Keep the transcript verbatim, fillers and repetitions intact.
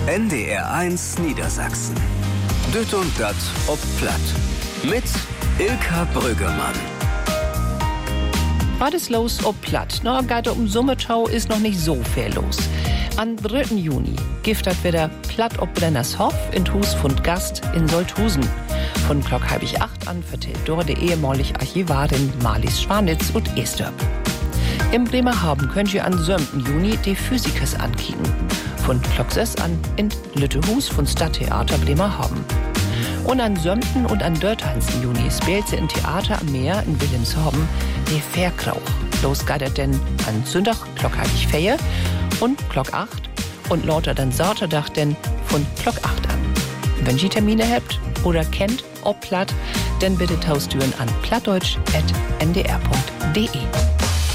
N D R eins Niedersachsen. Düt und dat ob Platt. Mit Ilka Brüggemann. Was ist los ob Platt? Na, gerade um Summetau ist noch nicht so viel los. Am dritten Juni giftert wieder Platt ob Brennershof in Hus von Gast in Solthusen. Von Glock halb ich acht an vertellt dort die ehemalige Archivarin Marlies Schwanitz und Esther. Im Bremerhaven könnt ihr am siebten Juni die Physikers ankicken. Von Glock sechs an in Lüttehus von Stadttheater Bremerhaven. Und am siebten und am dreizehnten Juni spielt sie im Theater am Meer in Wilhelmshaven die Fährkrauch. Los geht denn an Sonntag Glock halb ich vier und Glock acht und lauter dann Sonntag denn von Glock acht an. Wenn ihr Termine habt oder kennt ob Platt, dann bitte tauschtüren an plattdeutsch punkt n d r punkt d e.